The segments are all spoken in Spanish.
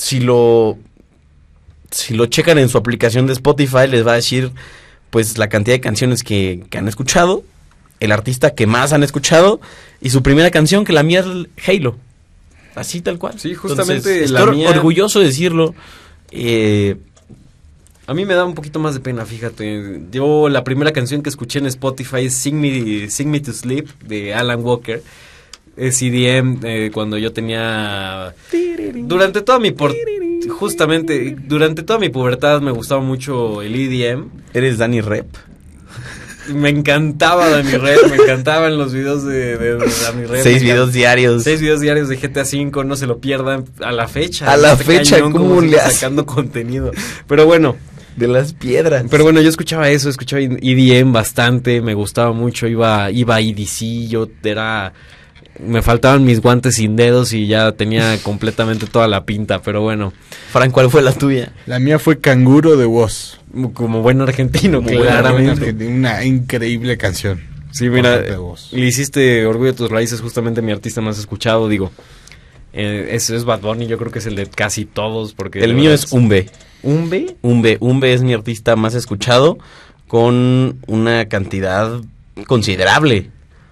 si lo checan en su aplicación de Spotify, les va a decir pues la cantidad de canciones que han escuchado, el artista que más han escuchado y su primera canción, que la mía es Halo. Así tal cual. Sí, justamente. Entonces, la estoy mía, orgulloso de decirlo. A mí me da un poquito más de pena, fíjate. Yo la primera canción que escuché en Spotify es Sing Me to Sleep de Alan Walker. Es EDM cuando yo tenía... Durante toda mi pubertad me gustaba mucho el EDM. ¿Eres Danny Rep? Me encantaba Danny Rep, me encantaban los videos de Danny Rep. 6 videos diarios. 6 videos diarios de GTA V, no se lo pierdan a la fecha. A la fecha, ¿cómo le haces? Sacando contenido. Pero bueno. De las piedras. Pero bueno, yo escuchaba EDM bastante, me gustaba mucho, iba a EDC, me faltaban mis guantes sin dedos y ya tenía completamente toda la pinta, pero bueno. Fran, ¿cuál fue la tuya? La mía fue Canguro de Woz. Como buen argentino, claramente. Una increíble canción. Sí, mira, le hiciste Orgullo de tus Raíces, justamente mi artista más escuchado, digo. Ese es Bad Bunny, yo creo que es el de casi todos. Porque el mío es Umbe. ¿Umbe? Umbe es mi artista más escuchado, con una cantidad considerable,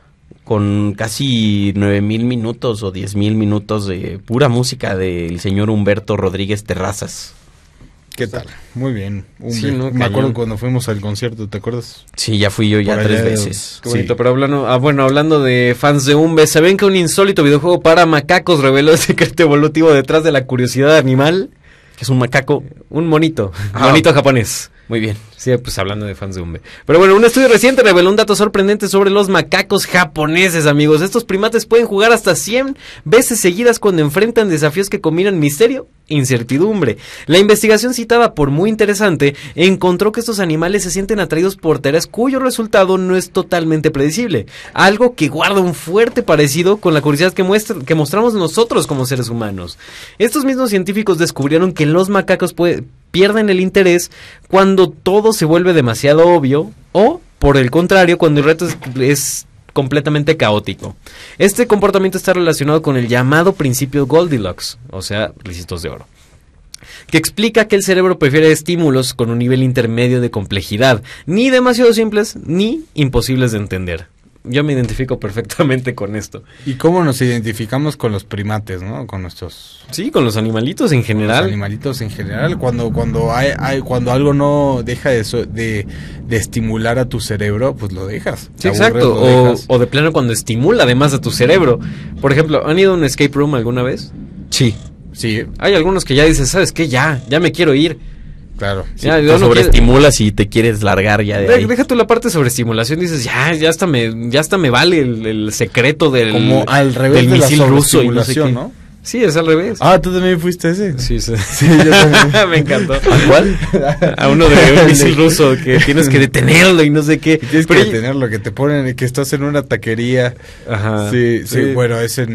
con casi 9,000 minutos o 10,000 minutos de pura música del señor Humberto Rodríguez Terrazas. ¿Qué tal? Muy bien. Sí, ¿no? Me acuerdo cuando fuimos al concierto, ¿te acuerdas? Sí, ya fui yo ya 3 veces. Qué bonito, sí. Pero hablando de fans de Umbe, ¿saben que un insólito videojuego para macacos reveló el secreto evolutivo detrás de la curiosidad animal? ¿Qué es un macaco? Un monito, monito japonés. Muy bien. Sí, pues hablando de fans de Umbe. Pero bueno, un estudio reciente reveló un dato sorprendente sobre los macacos japoneses, amigos. Estos primates pueden jugar hasta 100 veces seguidas cuando enfrentan desafíos que combinan misterio e incertidumbre. La investigación, citada por muy interesante, encontró que estos animales se sienten atraídos por tareas cuyo resultado no es totalmente predecible. Algo que guarda un fuerte parecido con la curiosidad que mostramos nosotros como seres humanos. Estos mismos científicos descubrieron que los macacos pierden el interés cuando todo se vuelve demasiado obvio o, por el contrario, cuando el reto es completamente caótico. Este comportamiento está relacionado con el llamado principio Goldilocks, o sea, ricitos de oro, que explica que el cerebro prefiere estímulos con un nivel intermedio de complejidad, ni demasiado simples ni imposibles de entender. Yo me identifico perfectamente con esto. ¿Y cómo nos identificamos con los primates, no? Con nuestros... Sí, con los animalitos en general. Los animalitos en general. Cuando algo no deja de estimular a tu cerebro, pues lo dejas. Sí, exacto. O de plano cuando estimula además a tu cerebro. Por ejemplo, ¿han ido a un escape room alguna vez? Sí. Sí. Hay algunos que ya dices, ¿sabes qué? Ya me quiero ir. Claro. Sí, ya, te sobreestimulas y te quieres largar ya de ahí. Deja tú la parte de sobreestimulación, dices, ya hasta me vale el secreto del, como al revés del de misil la ruso y ¿no? Sí, es al revés. Ah, ¿tú también fuiste ese? Sí, sí. Sí, yo también. Me encantó. ¿A cuál? A uno de un misil ruso que tienes que detenerlo y no sé qué. Tienes que detenerlo, que te ponen, que estás en una taquería. Ajá. Sí, bueno, eso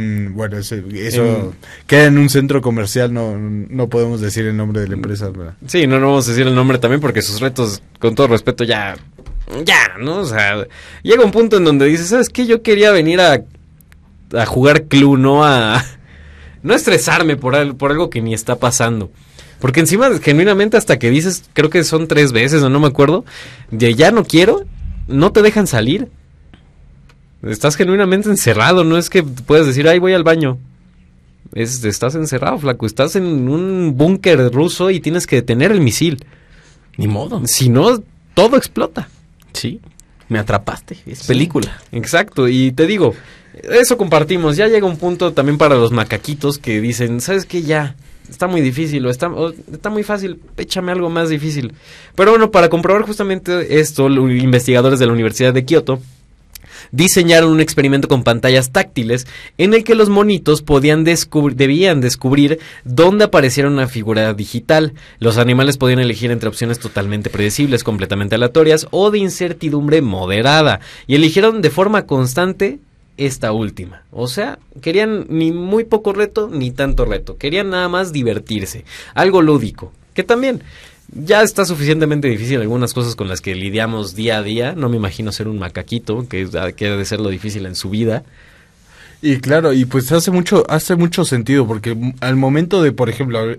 queda en un centro comercial, no podemos decir el nombre de la empresa, ¿verdad? Sí, no vamos a decir el nombre también porque sus retos, con todo respeto, ya, ¿no? O sea, llega un punto en donde dices, ¿sabes qué? Yo quería venir a jugar Clue, no estresarme por algo que ni está pasando. Porque encima, genuinamente, hasta que dices, creo que son 3 veces, o no me acuerdo, de ya no quiero, no te dejan salir. Estás genuinamente encerrado, no es que puedas decir, ay, voy al baño. Estás encerrado, flaco, estás en un búnker ruso y tienes que detener el misil. Ni modo. Si no, todo explota. Sí, me atrapaste, es película. Exacto, y te digo... Eso compartimos, ya llega un punto también para los macaquitos que dicen, ¿sabes qué? Ya, está muy difícil o está muy fácil, échame algo más difícil. Pero bueno, para comprobar justamente esto, los investigadores de la Universidad de Kioto diseñaron un experimento con pantallas táctiles en el que los monitos debían descubrir dónde apareciera una figura digital. Los animales podían elegir entre opciones totalmente predecibles, completamente aleatorias o de incertidumbre moderada, y eligieron de forma constante esta última. O sea, querían ni muy poco reto ni tanto reto, querían nada más divertirse, algo lúdico, que también ya está suficientemente difícil algunas cosas con las que lidiamos día a día. No me imagino ser un macaquito, que ha de ser lo difícil en su vida. Y claro, y pues hace mucho sentido, porque al momento de, por ejemplo,